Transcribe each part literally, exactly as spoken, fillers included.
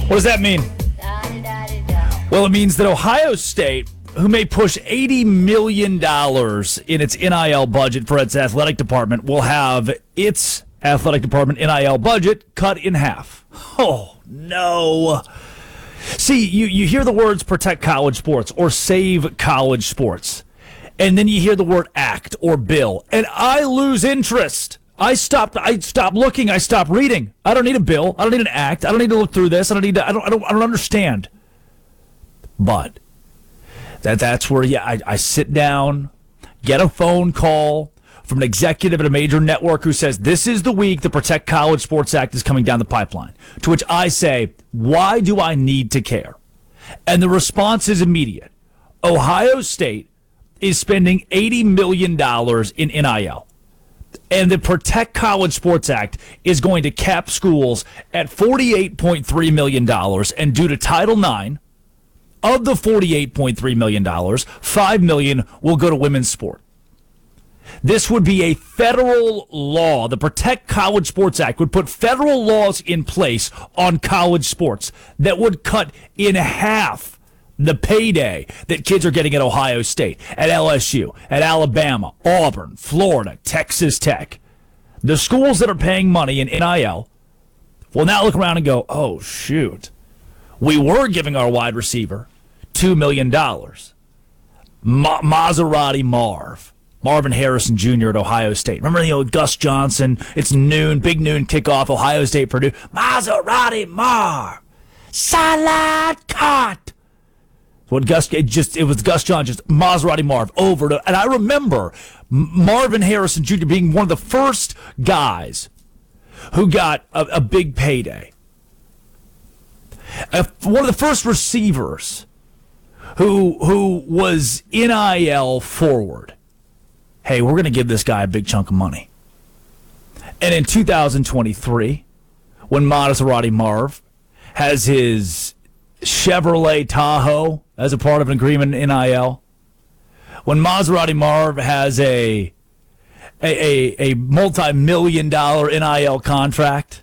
What does that mean? Well, it means that Ohio State, who may push eighty million dollars in its N I L budget for its athletic department, will have its athletic department N I L budget cut in half. Oh, no. See, you, you hear the words protect college sports or save college sports, and then you hear the word act or bill, and I lose interest. I stopped. I stopped looking. I stopped reading. I don't need a bill. I don't need an act. I don't need to look through this. I don't need to. I don't. I don't. I don't understand. But that that's where yeah, I, I sit down, get a phone call from an executive at a major network who says this is the week the Protect College Sports Act is coming down the pipeline. To which I say, why do I need to care? And the response is immediate. Ohio State is spending eighty million dollars in N I L. And the Protect College Sports Act is going to cap schools at forty-eight point three million dollars. And due to Title nine, of the forty-eight point three million dollars, five million dollars will go to women's sport. This would be a federal law. The Protect College Sports Act would put federal laws in place on college sports that would cut in half the payday that kids are getting at Ohio State, at L S U, at Alabama, Auburn, Florida, Texas Tech. The schools that are paying money in N I L will now look around and go, oh, shoot. We were giving our wide receiver two million dollars. Ma- Maserati Marv. Marvin Harrison Junior at Ohio State. Remember, you know, Gus Johnson? It's noon, big noon kickoff, Ohio State, Purdue. Maserati Marv. Salad cut. What Gus, it just, it was Gus Johnson, just Maserati Marv over to, and I remember Marvin Harrison Junior being one of the first guys who got a, a big payday. Uh, one of the first receivers who who was N I L forward. Hey, we're going to give this guy a big chunk of money. And in two thousand twenty-three, when Maserati Marv has his Chevrolet Tahoe as a part of an agreement in N I L, when Maserati Marv has a a, a, a multi-million dollar N I L contract,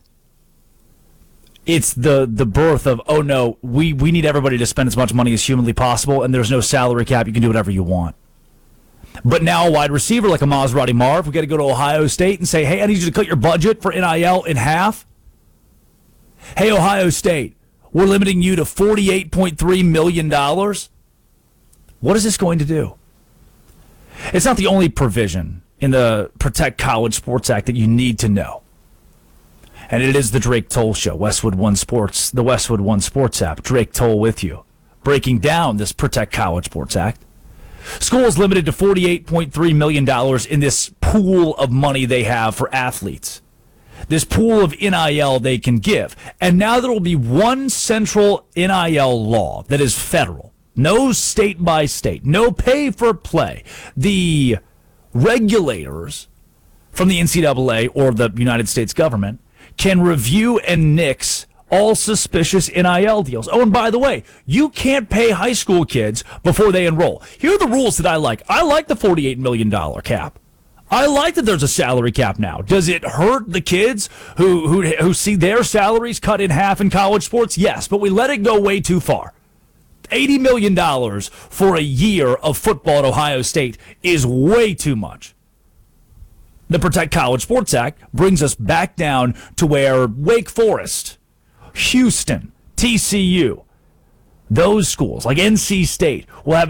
it's the, the birth of, oh no, we, we need everybody to spend as much money as humanly possible, and there's no salary cap. You can do whatever you want. But now a wide receiver like a Maserati Marv, we got to go to Ohio State and say, hey, I need you to cut your budget for N I L in half. Hey, Ohio State, we're limiting you to forty-eight point three million dollars. What is this going to do? It's not the only provision in the Protect College Sports Act that you need to know. And it is the Drake Toll Show, Westwood One Sports, the Westwood One Sports app. Drake Toll with you, breaking down this Protect College Sports Act. Schools limited to forty-eight point three million dollars in this pool of money they have for athletes. This pool of N I L they can give. And now there will be one central N I L law that is federal. No state by state. No pay for play. The regulators from the N C double A or the United States government can review and nix all suspicious N I L deals. Oh, and by the way, you can't pay high school kids before they enroll. Here are the rules that I like. I like the forty-eight million dollars cap. I like that there's a salary cap now. Does it hurt the kids who, who, who see their salaries cut in half in college sports? Yes, but we let it go way too far. eighty million dollars for a year of football at Ohio State is way too much. The Protect College Sports Act brings us back down to where Wake Forest, Houston, T C U, those schools like N C State will have